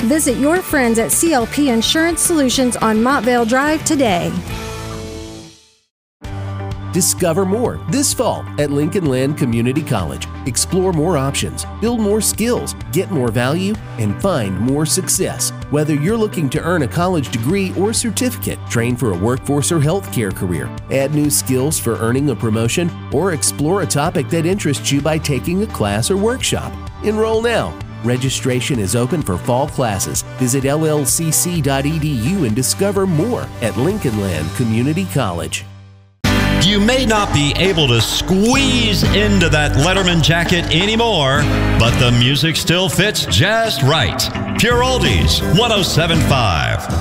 Visit your friends at CLP Insurance Solutions on Montvale Drive today. Discover more this fall at Lincoln Land Community College. Explore more options, build more skills, get more value, and find more success. Whether you're looking to earn a college degree or certificate, train for a workforce or healthcare career, add new skills for earning a promotion, or explore a topic that interests you by taking a class or workshop, enroll now. Registration is open for fall classes. Visit llcc.edu and discover more at Lincoln Land Community College. You may not be able to squeeze into that Letterman jacket anymore, but the music still fits just right. Pure Oldies 107.5.